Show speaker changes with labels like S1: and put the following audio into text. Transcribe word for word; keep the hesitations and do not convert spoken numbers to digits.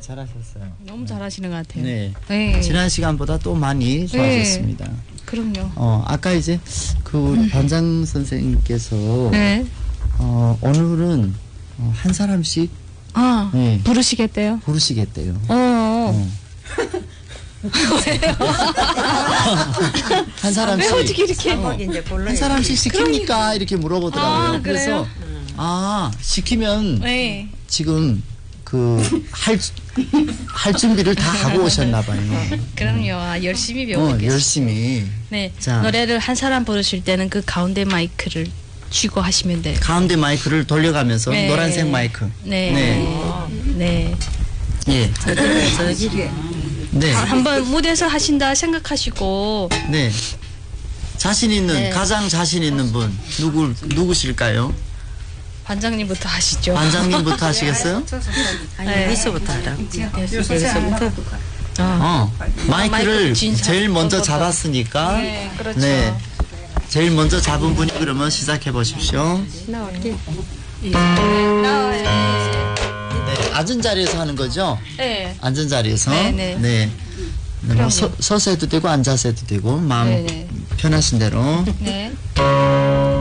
S1: 잘하셨어요.
S2: 너무 잘하시는 것 같아요.
S1: 네.
S2: 네.
S1: 지난 시간보다 또 많이 좋아졌습니다.
S2: 네. 그럼요.
S1: 어, 아까 이제 그 우리 반장 선생님께서
S2: 네.
S1: 어, 오늘은 어, 한 사람씩
S2: 아,
S1: 네.
S2: 부르시겠대요?
S1: 부르시겠대요.
S2: 어.
S1: 어. 한 사람씩
S2: 왜 어떻게 이렇게
S1: 어, 한 사람씩 시킵니까? 이렇게 물어보더라고요.
S2: 아,
S1: 그래서
S2: 그래요?
S1: 아 시키면
S2: 네.
S1: 지금 그 할 할 준비를 다 하고 오셨나 봐요.
S2: 그럼요. 아, 열심히 배우고
S1: 어,
S2: 계세요.
S1: 열심히.
S2: 네.
S1: 자.
S2: 노래를 한 사람 부르실 때는 그 가운데 마이크를 쥐고 하시면 돼요.
S1: 가운데 마이크를 돌려가면서
S2: 네.
S1: 노란색 마이크.
S2: 네.
S1: 네.
S2: 네.
S1: 예. 네.
S2: 한번 무대에서 하신다 생각하시고
S1: 네. 자신 있는
S2: 네.
S1: 가장 자신 있는 분 누구 누구실까요?
S2: 반장님부터 하시죠.
S1: 반장님부터 하시겠어요?
S2: 네.
S3: 여기서부터 하라.
S2: 아.
S1: 어. 마이크를
S2: 마이크 쥔
S1: 제일 먼저
S2: 사람부터.
S1: 잡았으니까.
S2: 네, 그렇죠.
S1: 네. 제일 먼저 잡은 분이 그러면 시작해 보십시오.
S2: 나와요.
S1: 네. 앉은 자리에서 하는 거죠?
S2: 네.
S1: 앉은 자리에서.
S2: 네, 네.
S1: 네. 뭐
S2: 그럼요.
S1: 서, 서서 해도 되고 앉아서 해도 되고 마음
S2: 네, 네.
S1: 편하신 대로.
S2: 네.